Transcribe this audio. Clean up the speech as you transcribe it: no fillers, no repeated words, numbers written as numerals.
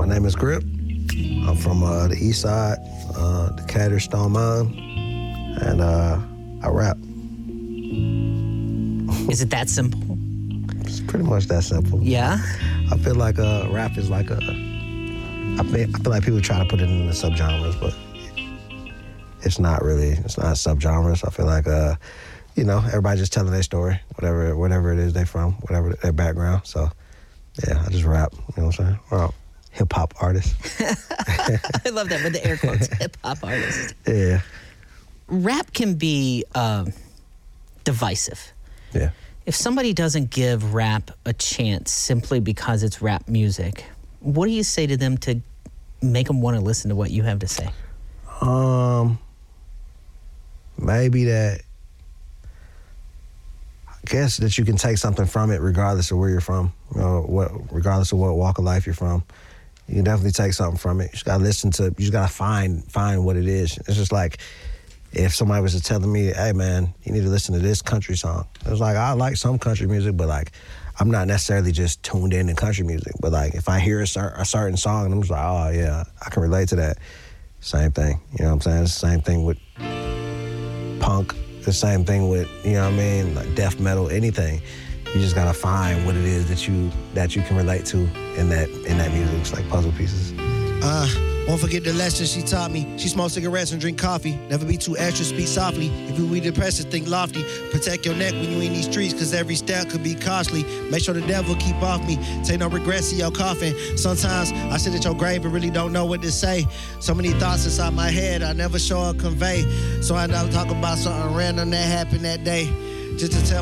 name is Grip. I'm from the east side, Decatur, Stone Mountain, and I rap. Is it that simple? It's pretty much that simple. Yeah? I feel like rap is like I feel like people try to put it in the subgenres, but it's not subgenres. I feel like, everybody just telling their story, whatever it is they from, whatever their background. So, yeah, I just rap, you know what I'm saying? Or hip-hop artist. I love that with the air quotes, hip-hop artist. Yeah. Rap can be divisive. Yeah. If somebody doesn't give rap a chance simply because it's rap music, what do you say to them to make them want to listen to what you have to say? Maybe that, I guess that you can take something from it regardless of where you're from, regardless of what walk of life you're from. You can definitely take something from it. You just gotta you just gotta find what it is. It's just like, if somebody was telling me, hey man, you need to listen to this country song. It was like, I like some country music, but like, I'm not necessarily just tuned in to country music. But like, if I hear a certain song, and I'm just like, oh yeah, I can relate to that. Same thing, you know what I'm saying? It's the same thing with punk, the same thing with, you know what I mean, like death metal, anything. You just gotta find what it is that you can relate to in that music. It's like puzzle pieces. Won't forget the lesson she taught me. She smokes cigarettes and drink coffee. Never be too extra, speak softly. If you be depressed, think lofty. Protect your neck when you in these streets, cause every step could be costly. Make sure the devil keep off me. Take no regrets in your coffin. Sometimes I sit at your grave and really don't know what to say. So many thoughts inside my head I never sure convey. So I now talk about something random that happened that day. Just to tell